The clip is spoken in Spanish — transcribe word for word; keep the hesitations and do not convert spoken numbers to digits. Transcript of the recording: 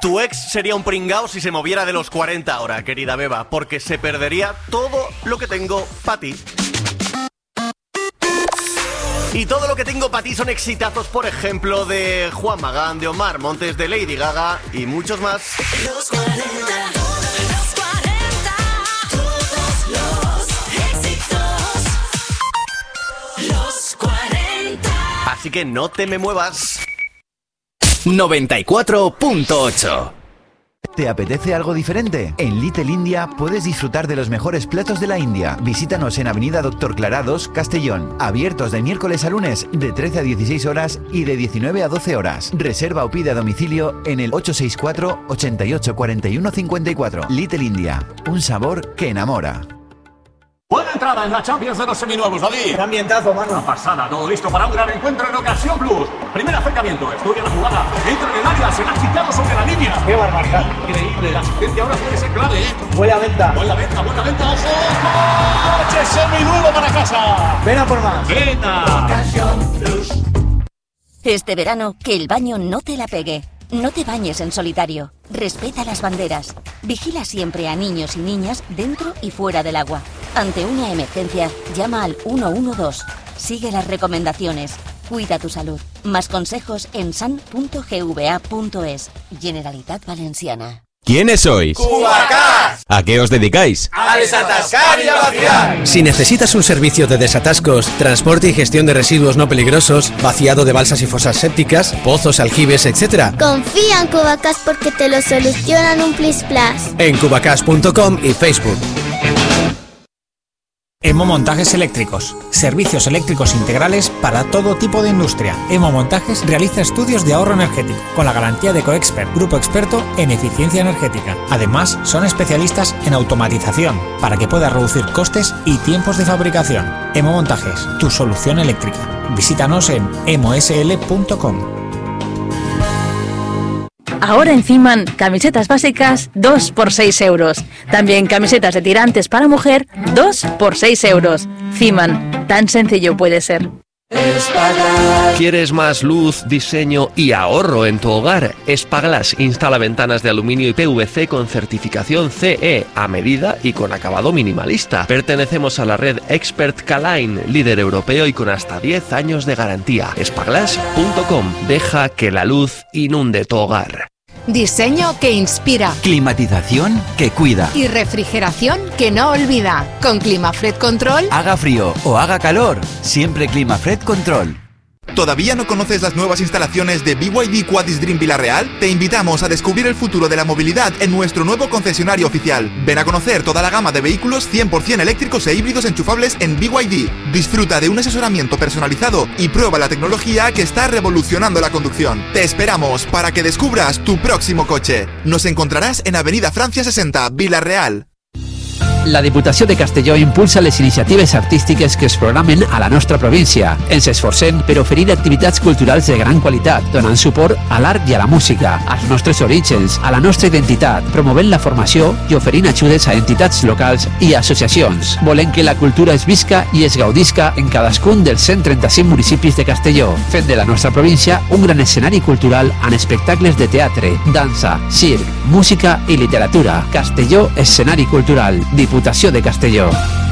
Tu ex sería un pringao si se moviera de los cuarenta ahora, querida Beba, porque se perdería todo lo que tengo para ti. Y todo lo que tengo para ti son exitazos, por ejemplo, de Juan Magán, de Omar Montes, de Lady Gaga y muchos más. Los cuarenta, los cuarenta, todos los éxitos. Los cuarenta. Así que no te me muevas. noventa y cuatro punto ocho. ¿Te apetece algo diferente? En Little India puedes disfrutar de los mejores platos de la India. Visítanos en Avenida Doctor Clará dos, Castellón. Abiertos de miércoles a lunes de trece a dieciséis horas y de diecinueve a doce horas. Reserva o pide a domicilio en el ocho seis cuatro, ochenta y ocho, cuarenta y uno cincuenta y cuatro. Little India, un sabor que enamora. Buena entrada en la Champions de los seminuevos, David. ¡Qué ambientazo, mano! Una pasada, todo listo para un gran encuentro en Ocasión Plus. Primer acercamiento, estudia la jugada, entra en el área, se la ha quitado sobre la línea. ¡Qué barbaridad! Increíble, la asistencia ahora puede ser clave, ¿eh? Buena venta. Buena venta, buena venta, ojo. ¡Coche seminuevo para casa! ¡Ven a por más! ¡Venga! Ocasión Plus. Este verano, que el baño no te la pegue. No te bañes en solitario. Respeta las banderas. Vigila siempre a niños y niñas dentro y fuera del agua. Ante una emergencia, llama al uno uno dos. Sigue las recomendaciones. Cuida tu salud. Más consejos en san punto g v a punto es. Generalitat Valenciana. ¿Quiénes sois? ¡Cubacás! ¿A qué os dedicáis? ¡A desatascar y a vaciar! Si necesitas un servicio de desatascos, transporte y gestión de residuos no peligrosos, vaciado de balsas y fosas sépticas, pozos, aljibes, etcétera, confía en Cubacás porque te lo solucionan un plis plas. En cubacás punto com y Facebook. Emo Montajes Eléctricos. Servicios eléctricos integrales para todo tipo de industria. Emo Montajes realiza estudios de ahorro energético con la garantía de Coexpert, grupo experto en eficiencia energética. Además, son especialistas en automatización para que puedas reducir costes y tiempos de fabricación. Emo Montajes, tu solución eléctrica. Visítanos en emo s l punto com. Ahora en Fiman, camisetas básicas dos por seis euros. También camisetas de tirantes para mujer dos por seis euros. Fiman, tan sencillo puede ser. ¿Quieres más luz, diseño y ahorro en tu hogar? Espaglass instala ventanas de aluminio y P V C con certificación C E a medida y con acabado minimalista. Pertenecemos a la red Expert K-Line, líder europeo y con hasta diez años de garantía. espaglass punto com. Deja que la luz inunde tu hogar. Diseño que inspira. Climatización que cuida. Y refrigeración que no olvida. Con Climafred Control. Haga frío o haga calor, siempre Climafred Control. ¿Todavía no conoces las nuevas instalaciones de B Y D Quadis Dream Villarreal? Te invitamos a descubrir el futuro de la movilidad en nuestro nuevo concesionario oficial. Ven a conocer toda la gama de vehículos cien por ciento eléctricos e híbridos enchufables en B Y D. Disfruta de un asesoramiento personalizado y prueba la tecnología que está revolucionando la conducción. Te esperamos para que descubras tu próximo coche. Nos encontrarás en Avenida Francia sesenta, Villarreal. La Diputació de Castelló impulsa les iniciatives artístiques que es programen a la nostra província. Ens esforcem per oferir activitats culturals de gran qualitat, donant suport a l'art i a la música, als nostres orígens, a la nostra identitat, promovent la formació i oferint ajudes a entitats locals i associacions. Volem que la cultura es visca i es gaudisca en cadascun dels cent trenta-cinc municipis de Castelló, fent de la nostra província un gran escenari cultural amb espectacles de teatre, dansa, circ, música i literatura. Castelló, escenari cultural. Diputació de Castelló.